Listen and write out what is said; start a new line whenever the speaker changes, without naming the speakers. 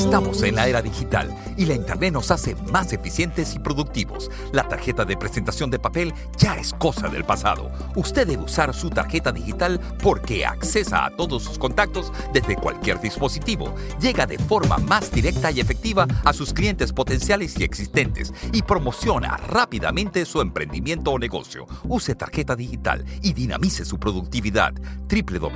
Estamos en la era digital y la Internet nos hace más eficientes y productivos. La tarjeta de presentación de papel ya es cosa del pasado. Usted debe usar su tarjeta digital porque accesa a todos sus contactos desde cualquier dispositivo. Llega de forma más directa y efectiva a sus clientes potenciales y existentes y promociona rápidamente su emprendimiento o negocio. Use tarjeta digital y dinamice su productividad. www.ccc.com